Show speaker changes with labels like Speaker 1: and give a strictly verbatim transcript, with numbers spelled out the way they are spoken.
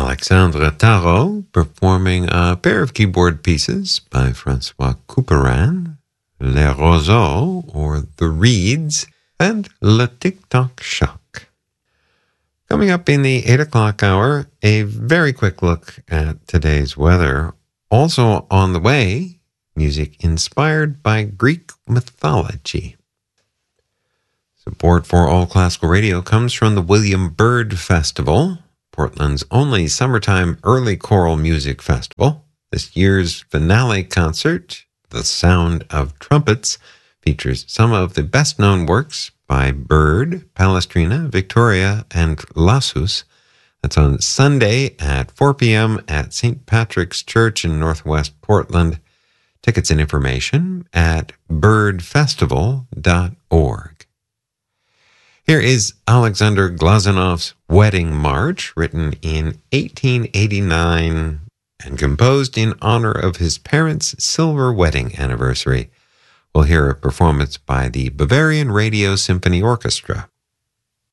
Speaker 1: Alexandre Tarot performing a pair of keyboard pieces by Francois Couperin, Les Roseaux, or The Reeds, and Le Tic-Toc Choc. Coming up in the eight o'clock hour, a very quick look at today's weather. Also on the way, music inspired by Greek mythology. Support for All Classical Radio comes from the William Byrd Festival, Portland's only summertime early choral music festival. This year's finale concert, The Sound of Trumpets, features some of the best-known works by Byrd, Palestrina, Victoria, and Lassus. That's on Sunday at four p.m. at Saint Patrick's Church in Northwest Portland. Tickets and information at byrd festival dot org. Here is Alexander Glazanov's Wedding March, written in eighteen eighty-nine and composed in honor of his parents' silver wedding anniversary. We'll hear a performance by the Bavarian Radio Symphony Orchestra.